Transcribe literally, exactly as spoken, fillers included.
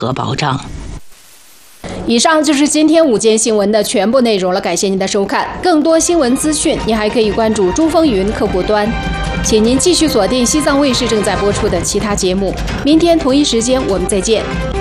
和保障。 以上就是今天午间新闻的全部内容了，感谢您的收看。更多新闻资讯，您还可以关注珠风云客户端。请您继续锁定西藏卫视正在播出的其他节目。明天同一时间我们再见。